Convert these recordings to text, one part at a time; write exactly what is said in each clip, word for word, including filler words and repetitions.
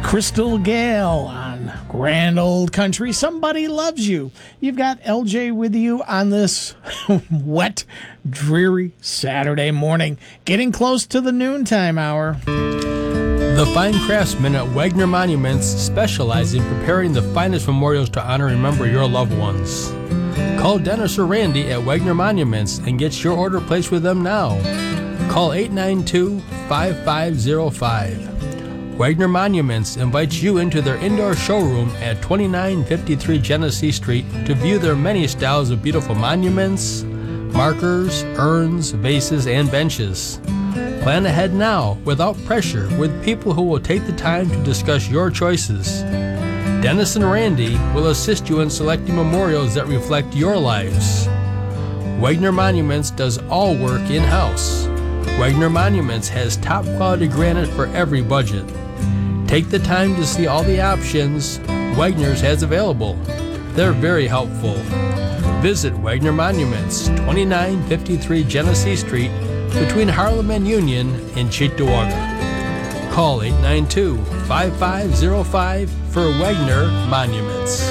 Crystal Gale on Grand Old Country. Somebody Loves You. You've got L J with you on this wet, dreary Saturday morning, getting close to the noontime hour. The fine craftsmen at Wagner Monuments specialize in preparing the finest memorials to honor and remember your loved ones. Call Dennis or Randy at Wagner Monuments and get your order placed with them now. Call eight nine two, five five zero five. Wagner Monuments invites you into their indoor showroom at twenty-nine fifty-three Genesee Street to view their many styles of beautiful monuments, markers, urns, vases, and benches. Plan ahead now without pressure with people who will take the time to discuss your choices. Dennis and Randy will assist you in selecting memorials that reflect your lives. Wagner Monuments does all work in-house. Wagner Monuments has top quality granite for every budget. Take the time to see all the options Wagner's has available. They're very helpful. Visit Wagner Monuments, twenty-nine fifty-three Genesee Street, between Harlem and Union in Cheektowaga. Call eight nine two, five five zero five for Wagner Monuments.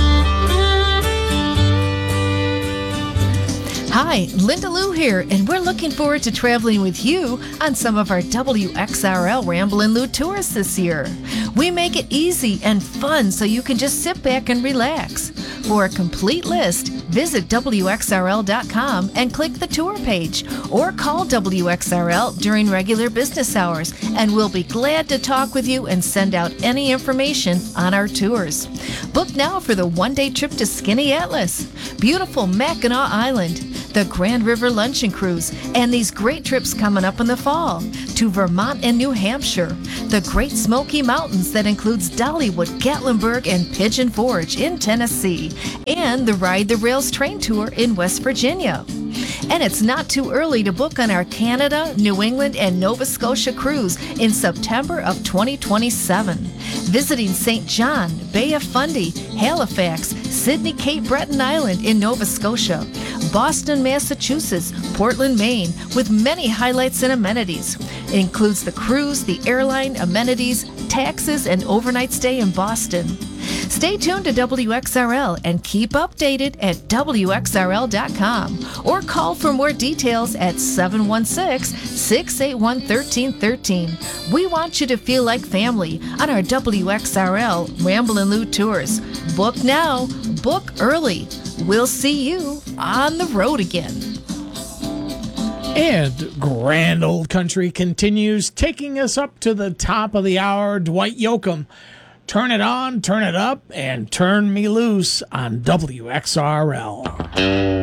Hi, Linda Lou here, and we're looking forward to traveling with you on some of our W X R L Ramblin' Lou tours this year. We make it easy and fun so you can just sit back and relax. For a complete list, visit W X R L dot com and click the tour page, or call W X R L during regular business hours, and we'll be glad to talk with you and send out any information on our tours. Book now for the one-day trip to Skinny Atlas, beautiful Mackinac Island, the Grand River Luncheon Cruise, and these great trips coming up in the fall to Vermont and New Hampshire, the Great Smoky Mountains that includes Dollywood, Gatlinburg, and Pigeon Forge in Tennessee, and the Ride the Rails train tour in West Virginia. And it's not too early to book on our Canada, New England, and Nova Scotia cruise in September of twenty twenty-seven. Visiting Saint John, Bay of Fundy, Halifax, Sydney, Cape Breton Island in Nova Scotia, Boston, Massachusetts, Portland, Maine, with many highlights and amenities. It includes the cruise, the airline, amenities, taxes, and overnight stay in Boston. Stay tuned to W X R L and keep updated at W X R L dot com, or call for more details at seven one six, six eight one, one three one three. We want you to feel like family on our W X R L Ramblin' Lou tours. Book now, book early. We'll see you on the road again. And Grand Old Country continues, taking us up to the top of the hour. Dwight Yoakam. Turn it on, turn it up, and turn me loose on W X R L.